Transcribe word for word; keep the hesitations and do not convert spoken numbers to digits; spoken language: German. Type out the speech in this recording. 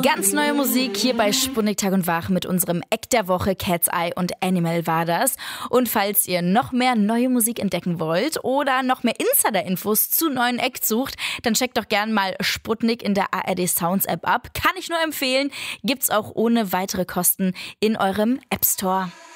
Ganz neue Musik hier bei Sputnik Tag und Wach mit unserem Eck der Woche. Cat's Eye und Animal war das. Und falls ihr noch mehr neue Musik entdecken wollt oder noch mehr Insider-Infos zu neuen Acts sucht, dann checkt doch gern mal Sputnik in der A R D Sounds App ab. Kann ich nur empfehlen. Gibt's auch ohne weitere Kosten in eurem App Store.